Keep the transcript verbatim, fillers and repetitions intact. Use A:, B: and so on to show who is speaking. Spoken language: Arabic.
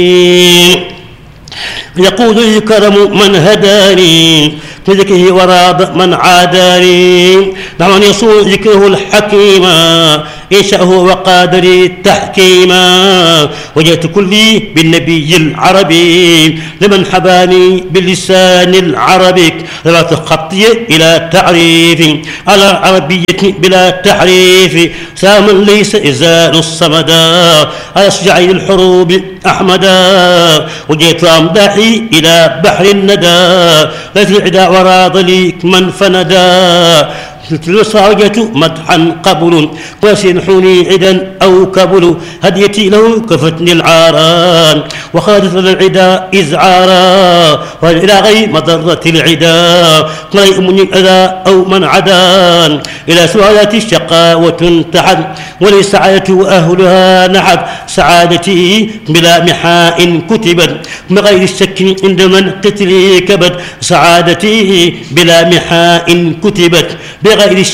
A: يقول الكرم من هداني بذكره وراض من عاداني. دعوني يصون ذكره الحكيما يشأه وقادري تحكيما. وجئت كلي بالنبي العربي لمن حباني باللسان العربي. رفعت خطي إلى تعريف على عربية بلا تحريف. ساما ليس إزال الصمدا على أشجع الحروب أحمدا. وجئت أمدحي إلى بحر الندى لا العدا وراض لي من فندا. الوصاية مدحا قبل وسنحني عدا أو كبل. هديتي له كفتني العاران وخادت العدا إزعارا. وإلى غير مضرة العدا لا يؤمني الأذى أو من عدان. إلى سؤالات الشقاوة انتحد ولسعادة أهلها نحد. سعادتي بلا محاء كتبت بغير الشك عند من قتلي كبد. سعادتي بلا محاء كتبت بغير